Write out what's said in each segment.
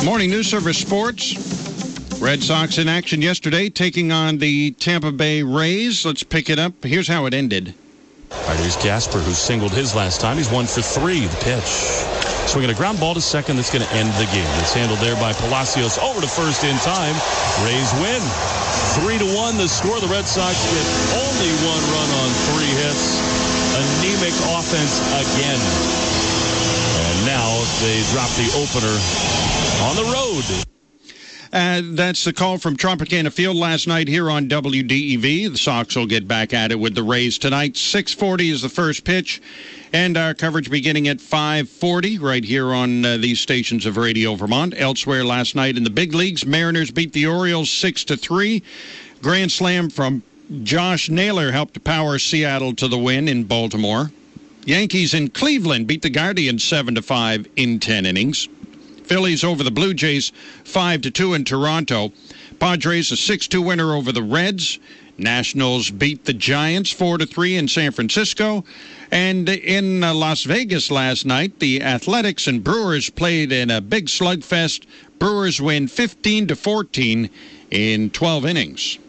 Morning News Service Sports. Red Sox in action yesterday, taking on the Tampa Bay Rays. Let's pick it up. Here's how it ended. All right, here's Gasper, who singled his last time. He's 1 for 3. The pitch. Swinging a ground ball to second. That's going to end the game. It's handled there by Palacios over to first in time. Rays win. 3-1 the score. The Red Sox get only 1 run on 3 hits. Anemic offense again. And now they drop the opener on the road. That's the call from Tropicana Field last night here on WDEV. The Sox will get back at it with the Rays tonight. 6:40 is the first pitch, and our coverage beginning at 5:40 right here on these stations of Radio Vermont. Elsewhere last night in the big leagues, Mariners beat the Orioles 6-3. Grand slam from Josh Naylor helped to power Seattle to the win in Baltimore. Yankees in Cleveland beat the Guardians 7-5 in 10 innings. Phillies over the Blue Jays 5-2 in Toronto. Padres a 6-2 winner over the Reds. Nationals beat the Giants 4-3 in San Francisco. And in Las Vegas last night, the Athletics and Brewers played in a big slugfest. Brewers win 15-14 in 12 innings.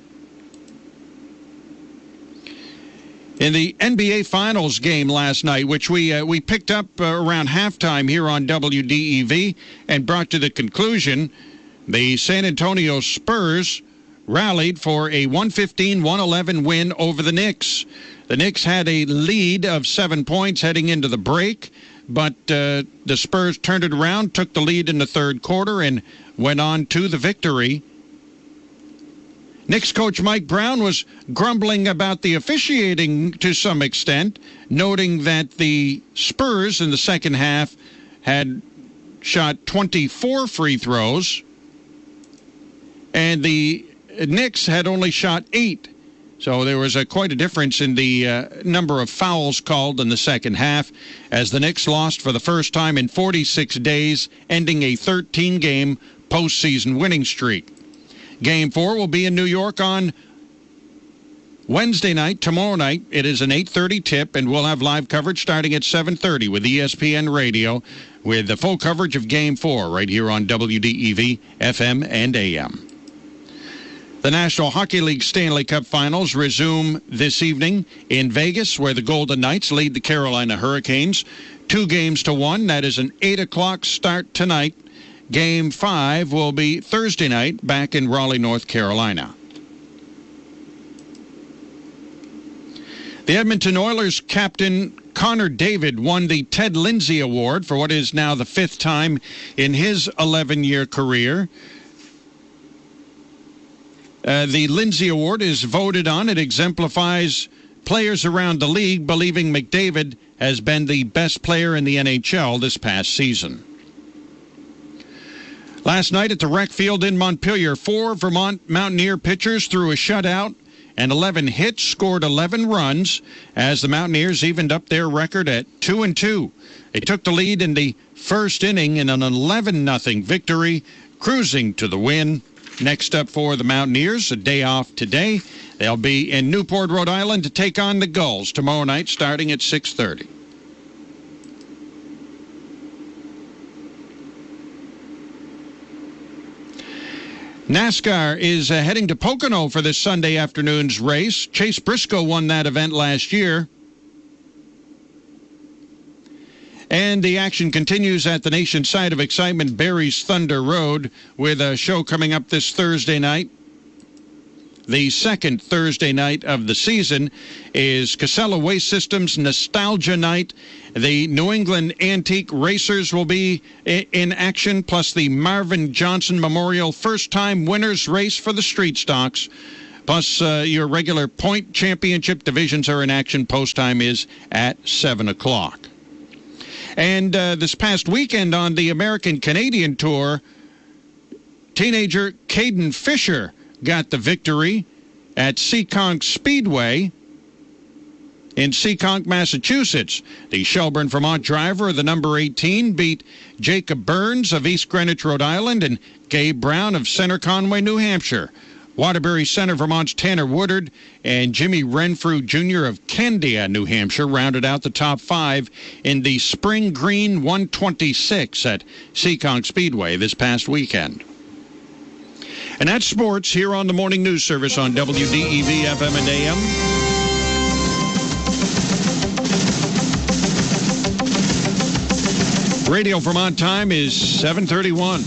In the NBA Finals game last night, which we picked up around halftime here on WDEV and brought to the conclusion, the San Antonio Spurs rallied for a 115-111 win over the Knicks. The Knicks had a lead of 7 points heading into the break, but the Spurs turned it around, took the lead in the third quarter, and went on to the victory. Knicks coach Mike Brown was grumbling about the officiating to some extent, noting that the Spurs in the second half had shot 24 free throws, and the Knicks had only shot 8. So there was quite a difference in the number of fouls called in the second half, as the Knicks lost for the first time in 46 days, ending a 13-game postseason winning streak. Game 4 will be in New York on Wednesday night, tomorrow night. It is an 8:30 tip, and we'll have live coverage starting at 7:30 with ESPN Radio, with the full coverage of Game 4 right here on WDEV, FM, and AM. The National Hockey League Stanley Cup Finals resume this evening in Vegas, where the Golden Knights lead the Carolina Hurricanes 2-1. That is an 8 o'clock start tonight. Game 5 will be Thursday night back in Raleigh, North Carolina. The Edmonton Oilers captain Connor David won the Ted Lindsay Award for what is now the 5th time in his 11-year career. The Lindsay Award is voted on. It exemplifies players around the league believing McDavid has been the best player in the NHL this past season. Last night at the rec field in Montpelier, 4 Vermont Mountaineer pitchers threw a shutout and 11 hits, scored 11 runs, as the Mountaineers evened up their record at 2-2. They took the lead in the first inning in an 11-0 victory, cruising to the win. Next up for the Mountaineers, a day off today. They'll be in Newport, Rhode Island to take on the Gulls tomorrow night starting at 6:30. NASCAR is heading to Pocono for this Sunday afternoon's race. Chase Briscoe won that event last year. And the action continues at the nation's site of excitement, Barry's Thunder Road, with a show coming up this Thursday night. The second Thursday night of the season is Casella Waste Systems Nostalgia Night. The New England Antique Racers will be in action, plus the Marvin Johnson Memorial First-Time Winners Race for the Street Stocks. Plus, your regular point championship divisions are in action. Post time is at 7 o'clock. And this past weekend on the American-Canadian Tour, teenager Caden Fisher got the victory at Seekonk Speedway in Seekonk, Massachusetts. The Shelburne, Vermont driver, the number 18, beat Jacob Burns of East Greenwich, Rhode Island, and Gabe Brown of Center Conway, New Hampshire. Waterbury Center, Vermont's Tanner Woodard, and Jimmy Renfrew Jr. of Candia, New Hampshire, rounded out the top 5 in the Spring Green 126 at Seekonk Speedway this past weekend. And that's sports here on the Morning News Service on WDEV FM and AM. Radio Vermont time is 7:31.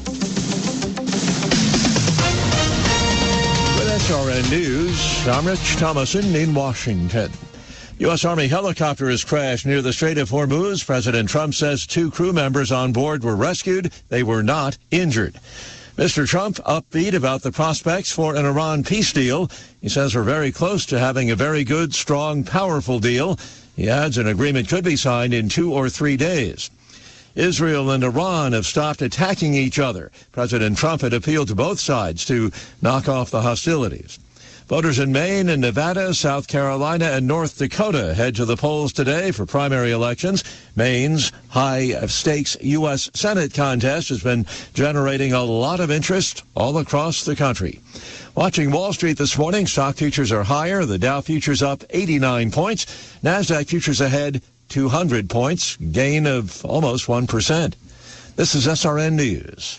With SRN News, I'm Rich Thomason in Washington. U.S. Army helicopter has crashed near the Strait of Hormuz. President Trump says 2 crew members on board were rescued. They were not injured. Mr. Trump upbeat about the prospects for an Iran peace deal. He says we're very close to having a very good, strong, powerful deal. He adds an agreement could be signed in 2 or 3 days. Israel and Iran have stopped attacking each other. President Trump had appealed to both sides to knock off the hostilities. Voters in Maine and Nevada, South Carolina, and North Dakota head to the polls today for primary elections. Maine's high-stakes U.S. Senate contest has been generating a lot of interest all across the country. Watching Wall Street this morning, stock futures are higher. The Dow futures up 89 points. NASDAQ futures ahead 200 points, gain of almost 1%. This is SRN News.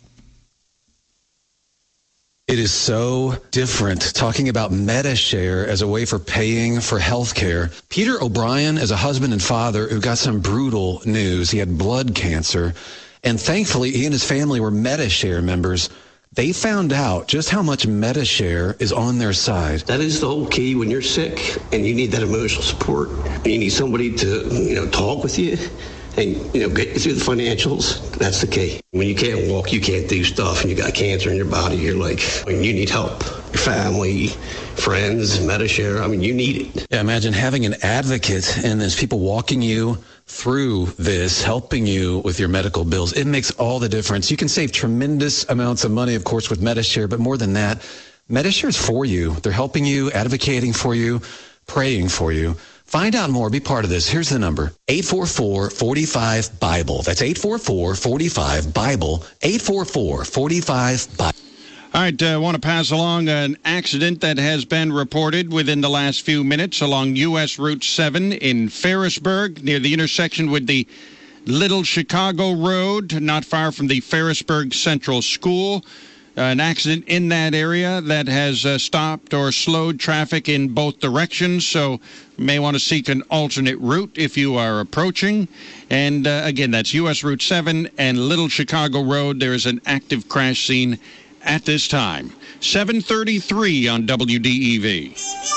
It is so different talking about MediShare as a way for paying for health care. Peter O'Brien is a husband and father who got some brutal news. He had blood cancer, and thankfully he and his family were MediShare members. They found out just how much MediShare is on their side. That is the whole key when you're sick and you need that emotional support. You need somebody to, talk with you and, get you through the financials. That's the key. When you can't walk, you can't do stuff, and you got cancer in your body, you're like, you need help. Your family, friends, MediShare, you need it. Yeah, imagine having an advocate and there's people walking you through this, helping you with your medical bills. It makes all the difference. You can save tremendous amounts of money, of course, with MediShare, but more than that, MediShare is for you. They're helping you, advocating for you, praying for you. Find out more. Be part of this. Here's the number. 844-45-BIBLE. That's 844-45-BIBLE. 844-45-BIBLE. All right, I want to pass along an accident that has been reported within the last few minutes along U.S. Route 7 in Ferrisburg, near the intersection with the Little Chicago Road, not far from the Ferrisburg Central School. An accident in that area that has stopped or slowed traffic in both directions, so you may want to seek an alternate route if you are approaching. And again, that's U.S. Route 7 and Little Chicago Road. There is an active crash scene at this time. 7:33 on WDEV.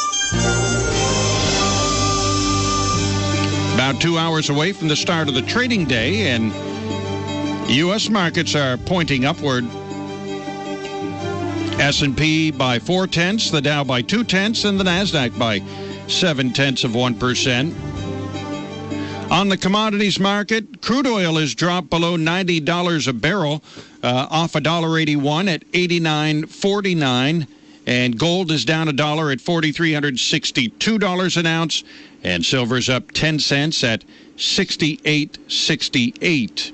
About 2 hours away from the start of the trading day, and U.S. markets are pointing upward. S&P by 0.4, the Dow by 0.2, and the NASDAQ by 0.7%. On the commodities market, crude oil has dropped below $90 a barrel, off $1.81 at $89.49, and gold is down $1 at $4,362 an ounce, and silver's up 10 cents at $68.68.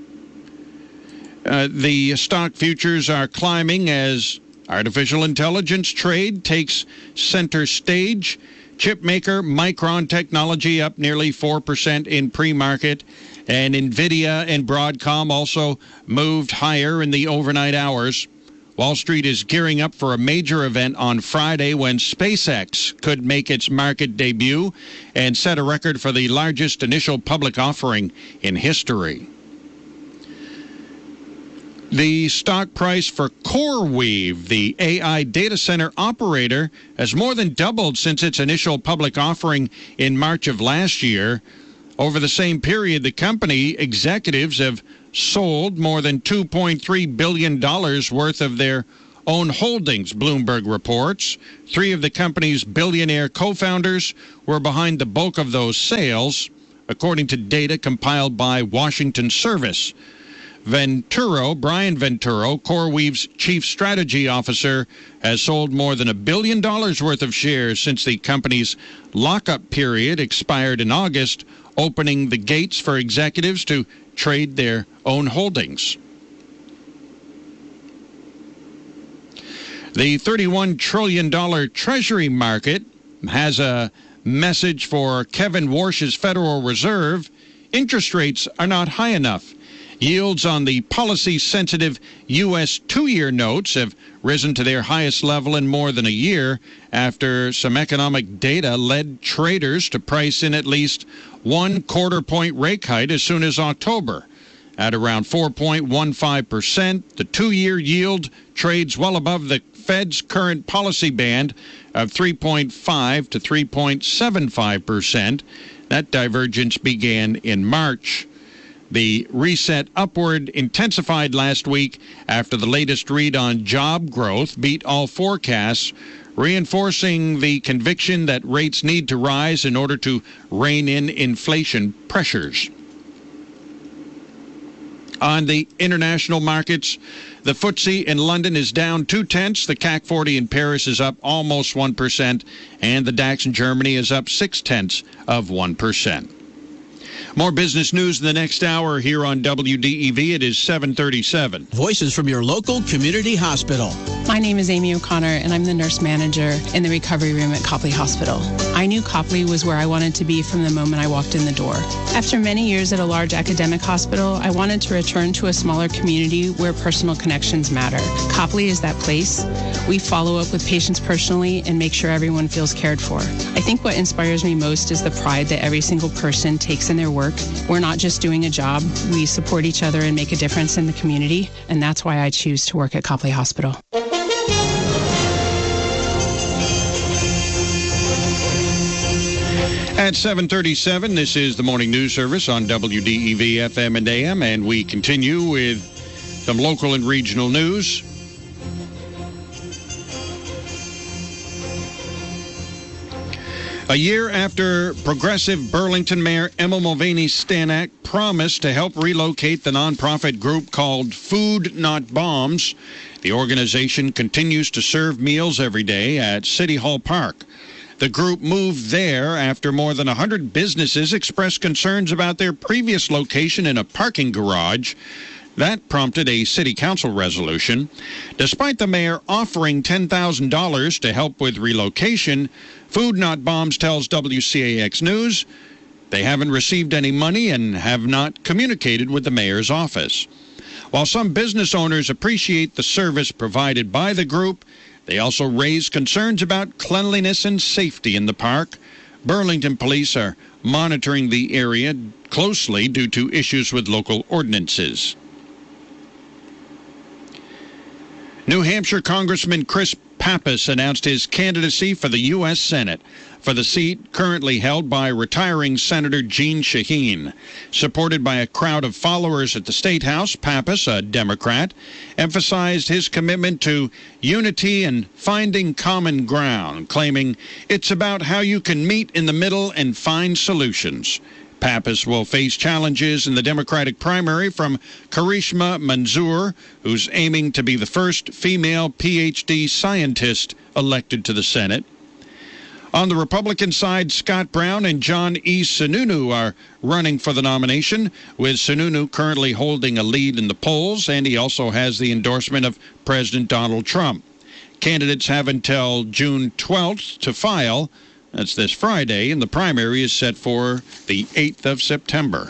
The stock futures are climbing as artificial intelligence trade takes center stage. Chip maker Micron Technology up nearly 4% in pre-market, and NVIDIA and Broadcom also moved higher in the overnight hours. Wall Street is gearing up for a major event on Friday when SpaceX could make its market debut and set a record for the largest initial public offering in history. The stock price for CoreWeave, the AI data center operator, has more than doubled since its initial public offering in March of last year. Over the same period, the company executives have sold more than $2.3 billion worth of their own holdings, Bloomberg reports. 3 of the company's billionaire co-founders were behind the bulk of those sales, according to data compiled by Washington Service. Brian Venturo, CoreWeave's chief strategy officer, has sold more than $1 billion worth of shares since the company's lockup period expired in August, opening the gates for executives to trade their own holdings. The $31 trillion Treasury market has a message for Kevin Warsh's Federal Reserve. Interest rates are not high enough. Yields on the policy-sensitive U.S. two-year notes have risen to their highest level in more than a year after some economic data led traders to price in at least 1 quarter-point rate hike as soon as October. At around 4.15%, the two-year yield trades well above the Fed's current policy band of 3.5 to 3.75%. That divergence began in March. The reset upward intensified last week after the latest read on job growth beat all forecasts, reinforcing the conviction that rates need to rise in order to rein in inflation pressures. On the international markets, the FTSE in London is down 0.2. The CAC 40 in Paris is up almost 1%, and the DAX in Germany is up 0.6%. More business news in the next hour here on WDEV. It is 7:37. Voices from your local community hospital. My name is Amy O'Connor, and I'm the nurse manager in the recovery room at Copley Hospital. I knew Copley was where I wanted to be from the moment I walked in the door. After many years at a large academic hospital, I wanted to return to a smaller community where personal connections matter. Copley is that place. We follow up with patients personally and make sure everyone feels cared for. I think what inspires me most is the pride that every single person takes in their work. We're not just doing a job. We support each other and make a difference in the community, and that's why I choose to work at Copley Hospital. At 7:37, this is the Morning News Service on WDEV FM and AM, and we continue with some local and regional news. A year after progressive Burlington Mayor Emma Mulvaney Stanak promised to help relocate the nonprofit group called Food Not Bombs, the organization continues to serve meals every day at City Hall Park. The group moved there after more than 100 businesses expressed concerns about their previous location in a parking garage. That prompted a city council resolution. Despite the mayor offering $10,000 to help with relocation, Food Not Bombs tells WCAX News they haven't received any money and have not communicated with the mayor's office. While some business owners appreciate the service provided by the group, they also raise concerns about cleanliness and safety in the park. Burlington police are monitoring the area closely due to issues with local ordinances. New Hampshire Congressman Chris Pappas announced his candidacy for the U.S. Senate for the seat currently held by retiring Senator Jeanne Shaheen. Supported by a crowd of followers at the State House, Pappas, a Democrat, emphasized his commitment to unity and finding common ground, claiming it's about how you can meet in the middle and find solutions. Pappas will face challenges in the Democratic primary from Karishma Manzoor, who's aiming to be the first female PhD scientist elected to the Senate. On the Republican side, Scott Brown and John E. Sununu are running for the nomination, with Sununu currently holding a lead in the polls, and he also has the endorsement of President Donald Trump. Candidates have until June 12th to file. That's this Friday, and the primary is set for the 8th of September.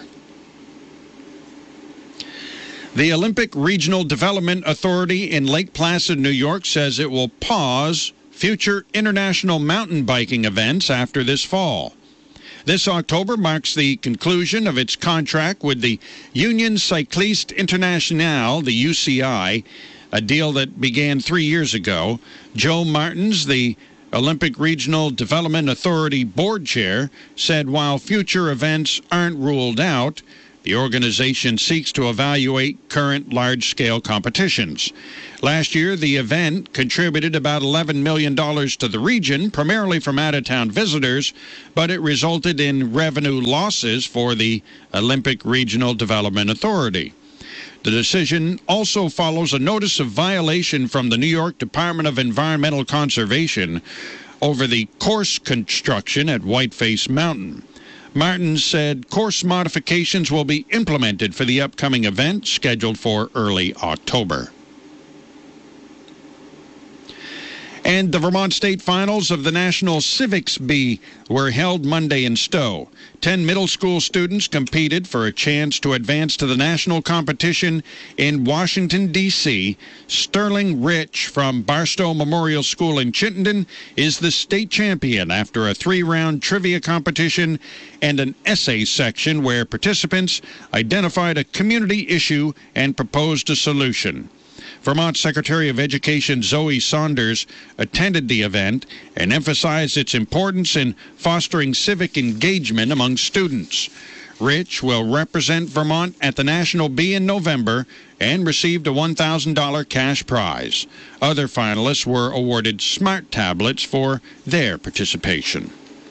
The Olympic Regional Development Authority in Lake Placid, New York, says it will pause future international mountain biking events after this fall. This October marks the conclusion of its contract with the Union Cycliste Internationale, the UCI, a deal that began 3 years ago. Joe Martins, the Olympic Regional Development Authority board chair, said while future events aren't ruled out, the organization seeks to evaluate current large-scale competitions. Last year, the event contributed about $11 million to the region, primarily from out-of-town visitors, but it resulted in revenue losses for the Olympic Regional Development Authority. The decision also follows a notice of violation from the New York Department of Environmental Conservation over the course construction at Whiteface Mountain. Martin said course modifications will be implemented for the upcoming event scheduled for early October. And the Vermont State Finals of the National Civics Bee were held Monday in Stowe. 10 middle school students competed for a chance to advance to the national competition in Washington, D.C. Sterling Rich from Barstow Memorial School in Chittenden is the state champion after a 3-round trivia competition and an essay section where participants identified a community issue and proposed a solution. Vermont Secretary of Education Zoe Saunders attended the event and emphasized its importance in fostering civic engagement among students. Rich will represent Vermont at the National Bee in November and received a $1,000 cash prize. Other finalists were awarded smart tablets for their participation.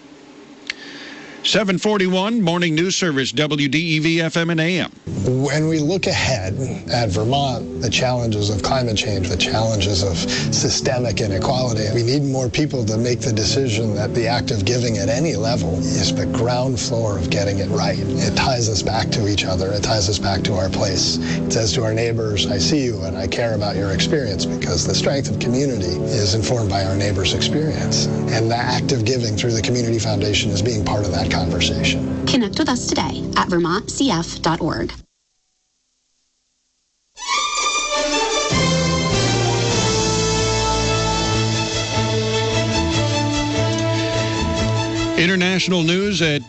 741 Morning News Service, WDEV FM and AM. When we look ahead at Vermont, the challenges of climate change, the challenges of systemic inequality, we need more people to make the decision that the act of giving at any level is the ground floor of getting it right. It ties us back to each other. It ties us back to our place. It says to our neighbors, I see you and I care about your experience, because the strength of community is informed by our neighbors' experience. And the act of giving through the Community Foundation is being part of that conversation. Connect with us today at vermontcf.org. International news at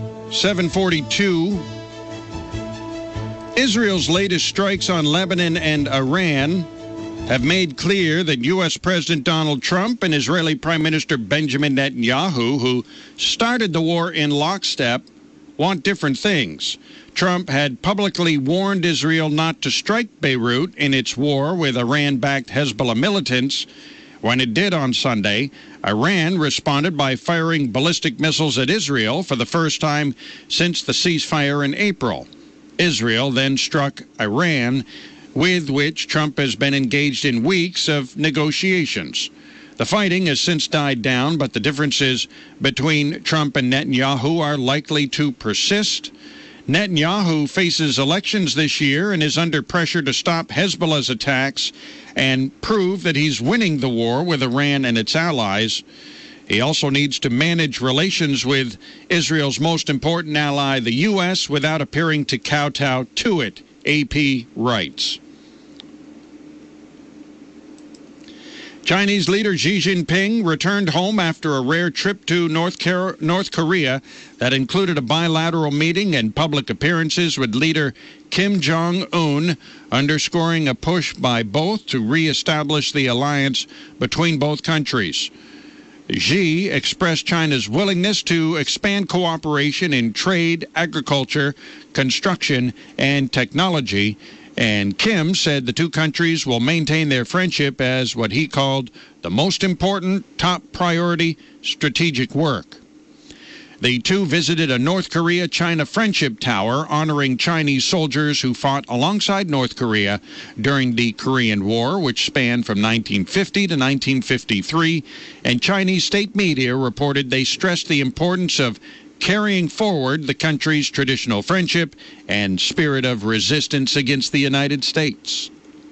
742. Israel's latest strikes on Lebanon and Iran have made clear that U.S. President Donald Trump and Israeli Prime Minister Benjamin Netanyahu, who started the war in lockstep, want different things. Trump had publicly warned Israel not to strike Beirut in its war with Iran-backed Hezbollah militants. When it did on Sunday, Iran responded by firing ballistic missiles at Israel for the first time since the ceasefire in April. Israel then struck Iran, with which Trump has been engaged in weeks of negotiations. The fighting has since died down, but the differences between Trump and Netanyahu are likely to persist. Netanyahu faces elections this year and is under pressure to stop Hezbollah's attacks and prove that he's winning the war with Iran and its allies. He also needs to manage relations with Israel's most important ally, the U.S., without appearing to kowtow to it, AP writes. Chinese leader Xi Jinping returned home after a rare trip to North Korea that included a bilateral meeting and public appearances with leader Kim Jong-un, underscoring a push by both to reestablish the alliance between both countries. Xi expressed China's willingness to expand cooperation in trade, agriculture, construction, and technology, and Kim said the two countries will maintain their friendship as what he called the most important, top priority strategic work. The two visited a North Korea-China friendship tower honoring Chinese soldiers who fought alongside North Korea during the Korean War, which spanned from 1950 to 1953, and Chinese state media reported they stressed the importance of carrying forward the country's traditional friendship and spirit of resistance against the United States.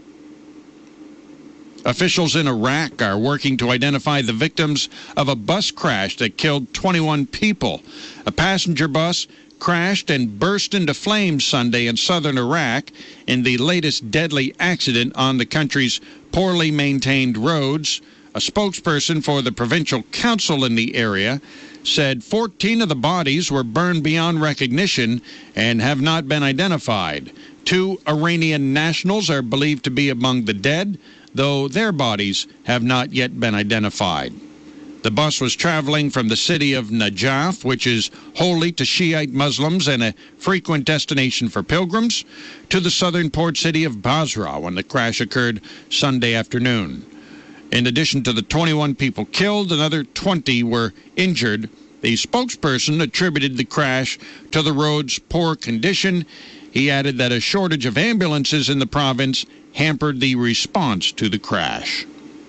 Officials in Iraq are working to identify the victims of a bus crash that killed 21 people. A passenger bus crashed and burst into flames Sunday in southern Iraq in the latest deadly accident on the country's poorly maintained roads. A spokesperson for the provincial council in the area said 14 of the bodies were burned beyond recognition and have not been identified. 2 Iranian nationals are believed to be among the dead, though their bodies have not yet been identified. The bus was traveling from the city of Najaf, which is holy to Shiite Muslims and a frequent destination for pilgrims, to the southern port city of Basra when the crash occurred Sunday afternoon. In addition to the 21 people killed, another 20 were injured. The spokesperson attributed the crash to the road's poor condition. He added that a shortage of ambulances in the province hampered the response to the crash.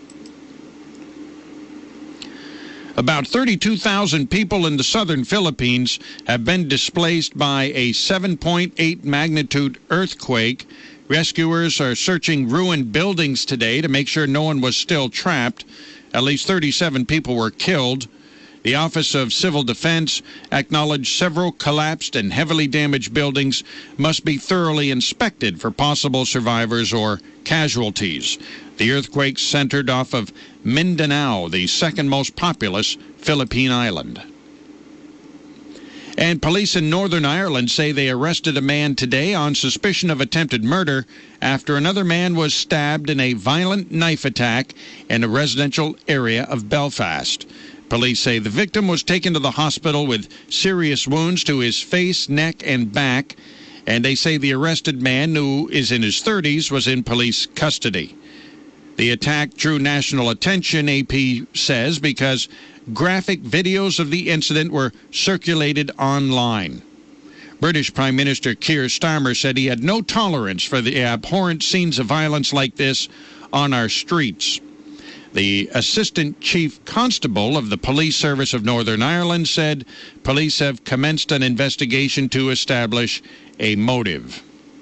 About 32,000 people in the southern Philippines have been displaced by a 7.8 magnitude earthquake. Rescuers are searching ruined buildings today to make sure no one was still trapped. At least 37 people were killed. The Office of Civil Defense acknowledged several collapsed and heavily damaged buildings must be thoroughly inspected for possible survivors or casualties. The earthquake centered off of Mindanao, the second most populous Philippine island. And police in Northern Ireland say they arrested a man today on suspicion of attempted murder after another man was stabbed in a violent knife attack in a residential area of Belfast. Police say the victim was taken to the hospital with serious wounds to his face, neck, and back, and they say the arrested man, who is in his 30s, was in police custody. The attack drew national attention, AP says, because graphic videos of the incident were circulated online. British Prime Minister Keir Starmer said he had no tolerance for the abhorrent scenes of violence like this on our streets. The Assistant Chief Constable of the Police Service of Northern Ireland said police have commenced an investigation to establish a motive.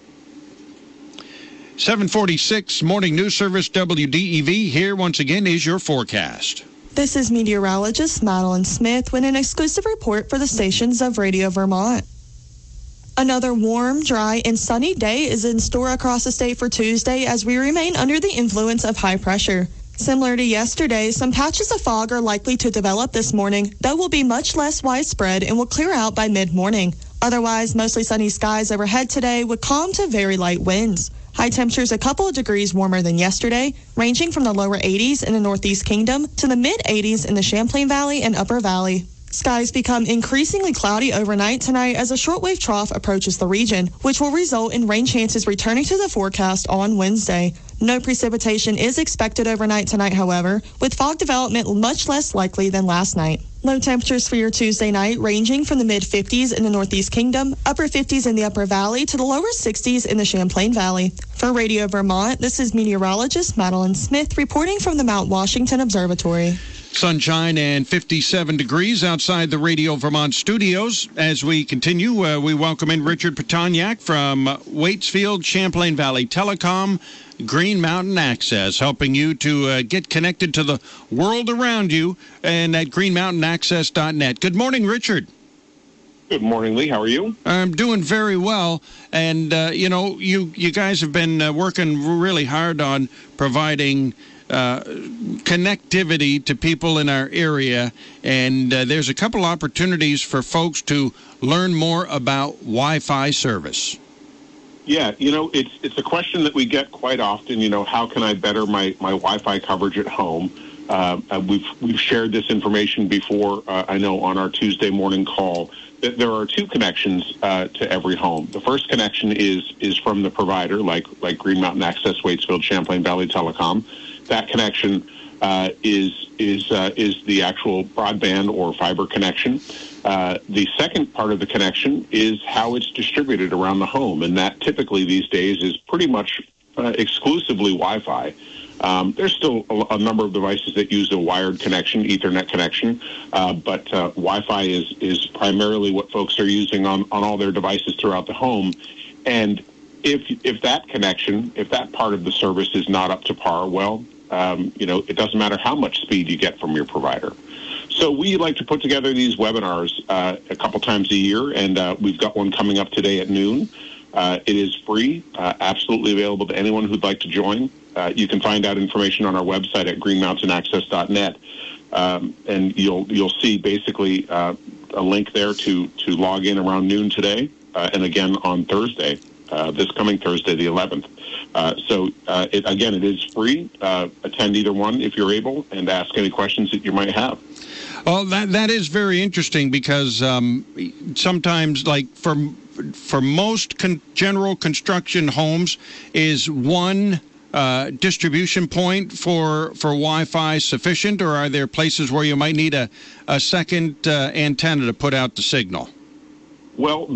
746 Morning News Service WDEV. Here once again is your forecast. This is meteorologist Madeline Smith with an exclusive report for the stations of Radio Vermont. Another warm, dry, and sunny day is in store across the state for Tuesday as we remain under the influence of high pressure. Similar to yesterday, some patches of fog are likely to develop this morning, though will be much less widespread and will clear out by mid-morning. Otherwise, mostly sunny skies overhead today with calm to very light winds. High temperatures a couple of degrees warmer than yesterday, ranging from the lower 80s in the Northeast Kingdom to the mid-80s in the Champlain Valley and Upper Valley. Skies become increasingly cloudy overnight tonight as a shortwave trough approaches the region, which will result in rain chances returning to the forecast on Wednesday. No precipitation is expected overnight tonight, however, with fog development much less likely than last night. Low temperatures for your Tuesday night ranging from the mid-50s in the Northeast Kingdom, upper 50s in the Upper Valley to the lower 60s in the Champlain Valley. For Radio Vermont, this is meteorologist Madeline Smith reporting from the Mount Washington Observatory. Sunshine and 57 degrees outside the Radio Vermont studios. As we continue, we welcome in Richard Petoniak from Waitsfield Champlain Valley Telecom, Green Mountain Access, helping you to get connected to the world around you, and at greenmountainaccess.net. Good morning, Richard. Good morning, Lee. How are you? I'm doing very well. And, you guys have been working really hard on providing connectivity to people in our area, and there's a couple opportunities for folks to learn more about Wi-Fi service. Yeah, it's a question that we get quite often. How can I better my Wi-Fi coverage at home? We've shared this information before. I know on our Tuesday morning call that there are two connections to every home. The first connection is from the provider, like Green Mountain Access, Waitsfield, Champlain Valley Telecom. That connection is the actual broadband or fiber connection. The second part of the connection is how it's distributed around the home, and that typically these days is pretty much exclusively Wi-Fi. There's still a number of devices that use a wired connection, Ethernet connection, but Wi-Fi is primarily what folks are using on all their devices throughout the home. And if that connection, if that part of the service is not up to par, well, it doesn't matter how much speed you get from your provider. So we like to put together these webinars a couple times a year, and we've got one coming up today at noon. It is free, absolutely available to anyone who'd like to join. You can find out information on our website at greenmountainaccess.net, and you'll see basically a link there to log in around noon today, and again on Thursday, this coming Thursday, the 11th. It is free. Attend either one if you're able, and ask any questions that you might have. Well, that is very interesting because sometimes, like for most general construction homes, is one distribution point for Wi-Fi sufficient, or are there places where you might need a second antenna to put out the signal? Well,